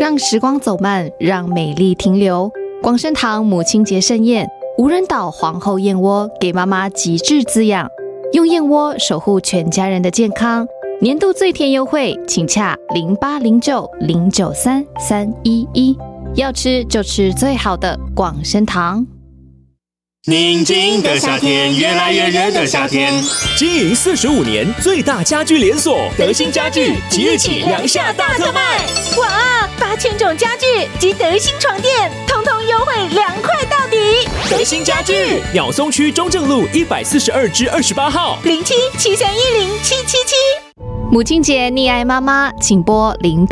让时光走慢，让美丽停留。广生堂母亲节盛宴，无人岛皇后燕窝给妈妈极致滋养，用燕窝守护全家人的健康。年度最甜优惠，请洽0809093311，要吃就吃最好的广生堂。 宁静的夏天，越来越热的夏天。 经营45年，最大家居连锁德兴家具即日起良夏大特卖！ 哇，8000种家具及德兴床垫，通通优惠2块到底。 德兴家具，鸟松区中正路142至28号 0773107777。 母亲节溺爱妈妈，请拨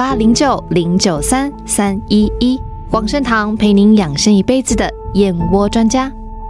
0809093311。广生堂陪您养生一辈子的燕窝专家。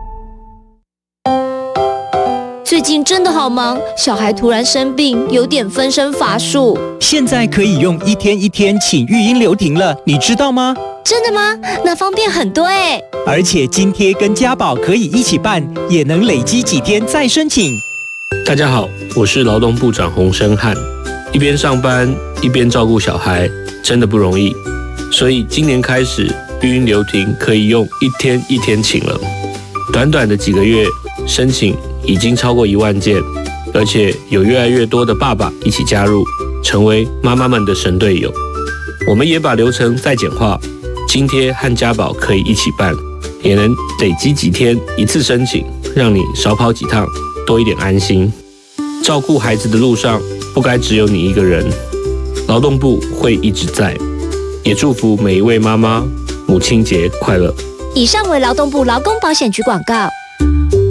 最近真的好忙，小孩突然生病，有点分身乏术。 现在可以用1天1天请育婴留停了，你知道吗？ 真的吗？那方便很多耶。 而且津贴跟家保可以一起办，也能累积几天再申请。 大家好，我是劳动部长洪申翰。一边上班一边照顾小孩，真的不容易。所以今年开始，育婴留停可以用1天1天请了。短短的几个月，申请已经超过1万件，而且有越来越多的爸爸一起加入，成为妈妈们的神队友。我们也把流程再简化，津贴和家保可以一起办，也能累积几天一次申请，让你少跑几趟，多一点安心。照顾孩子的路上，不该只有你一个人。劳动部会一直在，也祝福每一位妈妈母亲节快乐。 以上为劳动部劳工保险局广告。